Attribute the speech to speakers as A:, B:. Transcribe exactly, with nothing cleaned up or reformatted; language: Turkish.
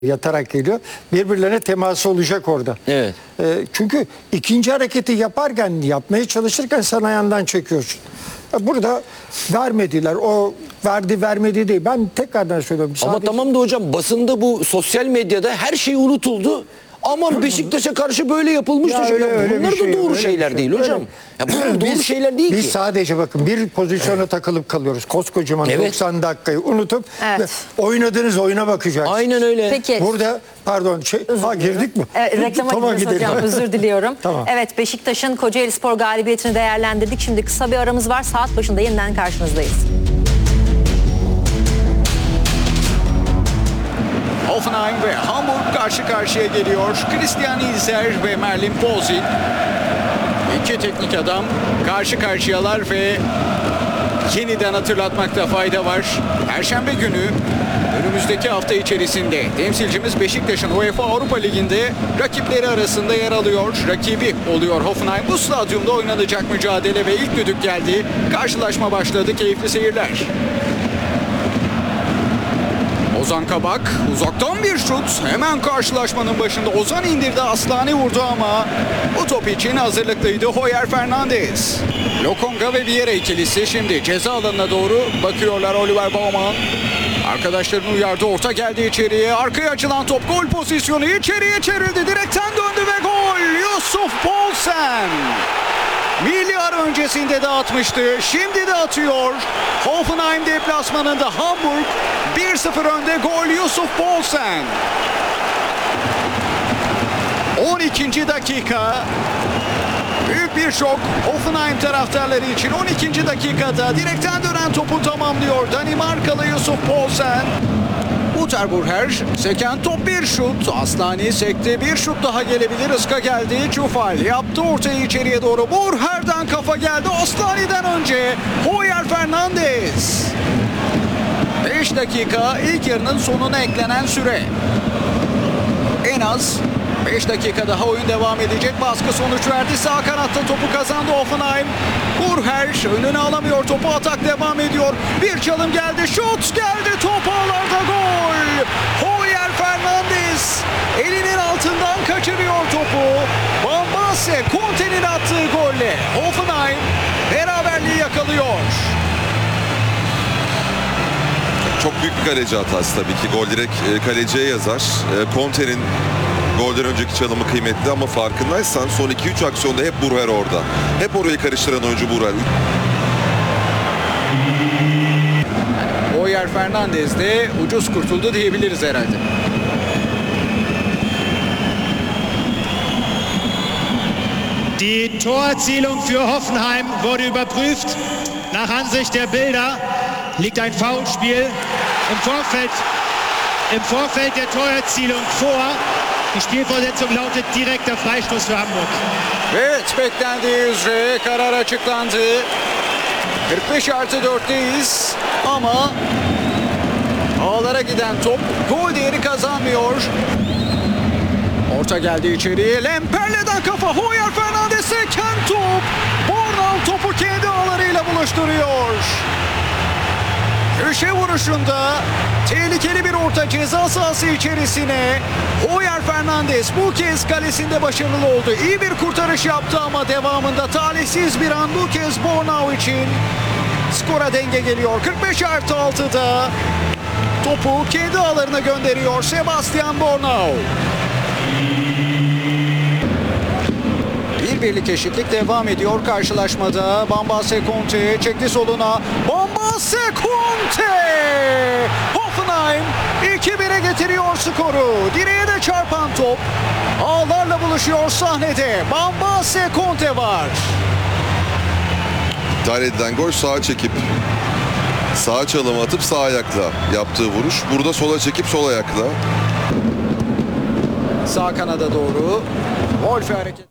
A: yatarak geliyor. Birbirlerine teması olacak orada.
B: Evet.
A: E, çünkü ikinci hareketi yaparken, yapmaya çalışırken sen ayağından çekiyorsun. E, burada vermediler. O verdi vermedi değil. Ben tekrardan söylüyorum.
B: Ama
A: Sadece...
B: tamam da hocam, basında, bu sosyal medyada her şey unutuldu. Aman Beşiktaş'a karşı böyle yapılmıştı.
A: Ya öyle, öyle
B: Bunlar
A: bir şey,
B: da doğru
A: öyle
B: şeyler
A: bir şey.
B: değil hocam.
A: Öyle.
B: Ya bunlar doğru
A: Biz-
B: şeyler değil
A: Biz
B: ki.
A: sadece bakın bir pozisyona takılıp kalıyoruz. Koskocaman
B: Evet.
A: doksan dakikayı unutup
C: Evet.
A: ve oynadığınız oyuna bakacaksınız.
B: Aynen öyle.
C: Peki.
A: Burada pardon şey, ha girdik mi?
C: Evet, reklama
A: Tamam,
C: gidiyoruz
A: gidelim.
C: hocam, özür diliyorum.
A: Tamam.
C: Evet, Beşiktaş'ın Kocaelispor galibiyetini değerlendirdik. Şimdi kısa bir aramız var. Saat başında yeniden karşınızdayız.
D: Hoffenheim ve Hamburg karşı karşıya geliyor. Christian Ilzer ve Merlin Pozin. İki teknik adam karşı karşıyalar ve yeniden hatırlatmakta fayda var. Perşembe günü önümüzdeki hafta içerisinde temsilcimiz Beşiktaş'ın UEFA Avrupa Ligi'nde rakipleri arasında yer alıyor. Rakibi oluyor Hoffenheim. Bu stadyumda oynanacak mücadele ve ilk düdük geldi. Karşılaşma başladı. Keyifli seyirler. Ozan Kabak uzaktan bir şut. Hemen karşılaşmanın başında Ozan indirdi, Aslani vurdu ama bu top için hazırlıklıydı Hoyer Fernandes. Lokonga ve Vieira ikilisi şimdi ceza alanına doğru bakıyorlar. Oliver Baumann arkadaşlarını uyardı. Orta geldi içeriye. Arkaya açılan top, gol pozisyonu, içeriye çevrildi. Direkten döndü ve gol. Yusuf Poulsen. Milli ara öncesinde de atmıştı. Şimdi de atıyor. Hoffenheim deplasmanında Hamburg bir sıfır önde, gol Yusuf Poulsen. on ikinci dakika. Büyük bir şok Hoffenheim taraftarları için. on ikinci dakikada direkten dönen topu tamamlıyor Danimarkalı Yusuf Poulsen. Uterburher seken top, bir şut. Aslani sekti, bir şut daha gelebilir. Iska geldi. Çufal yaptı ortayı içeriye doğru. Burher'den kafa geldi. Aslani'den önce Hoyer Fernandes. beş dakika ilk yarının sonuna eklenen süre. En az beş dakika daha oyun devam edecek. Baskı sonuç verdi. Sağ kanatta topu kazandı Hoffenheim. Burher önüne alamıyor. Topu, atak devam ediyor. Bir çalım geldi. Şut geldi. Top ağlarda, gol. Hoyer Fernandes elinin altından kaçırıyor topu. Bambase Conte'nin attığı golle Hoffenheim beraberliği yakalıyor.
E: Çok büyük bir kaleci hatası tabii ki. Gol direkt e, kaleciye yazar. E, Conte'nin golden önceki çalımı kıymetli ama farkındaysan son iki üç aksiyonda hep Burher orada. Hep orayı karıştıran oyuncu Burher.
D: Hoyer Fernandes de ucuz kurtuldu diyebiliriz herhalde.
F: Die Torerzielung für Hoffenheim wurde überprüft. Nach Ansicht der Bilder liegt ein Foulspiel im Vorfeld, im Vorfeld der Torerzielung vor. Die Spielfortsetzung lautet direkter Freistoß für Hamburg.
D: Evet, beklendiği üzere karar açıklandı. kırk beş artı dörtteyiz ama ağlara giden top gol değeri kazanmıyor. Orta geldi içeriye. Lemperle'den kafa. Hoyer Fernandes'e seken top. Bornau topu kendi ağlarıyla buluşturuyor. Köşe vuruşunda tehlikeli bir orta ceza sahası içerisine. Hoyer Fernandes bu kez kalesinde başarılı oldu. İyi bir kurtarış yaptı ama devamında talihsiz bir an bu kez Bornau için. Skora denge geliyor. kırk beş artı altıda topu kendi ağlarına gönderiyor Sebastian Bornau. Bir birlik eşitlik devam ediyor karşılaşmada. Bambase Conte çekti soluna. Bambase Conte! Hoffenheim iki bire getiriyor skoru. Direğe de çarpan top ağlarla buluşuyor sahnede. Bambase Conte var.
E: İptal edilen gol, sağa çekip sağa çalım atıp sağ ayakla yaptığı vuruş. Burada sola çekip sol ayakla.
D: Sağ kanada doğru. Wolf hareket.